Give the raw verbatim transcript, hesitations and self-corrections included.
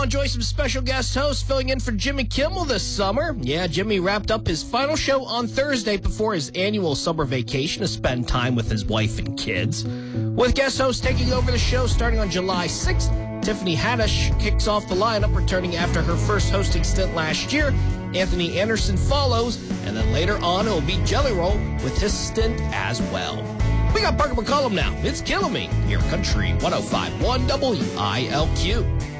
enjoy some special guest hosts filling in for Jimmy Kimmel this summer. Yeah, Jimmy wrapped up his final show on Thursday before his annual summer vacation to spend time with his wife and kids. With guest hosts taking over the show starting on July sixth, Tiffany Haddish kicks off the lineup, returning after her first hosting stint last year. Anthony Anderson follows, and then later on it will be Jelly Roll with his stint as well. We got Parker McCollum now. It's Killing Me here, Country one oh five point one W I L Q.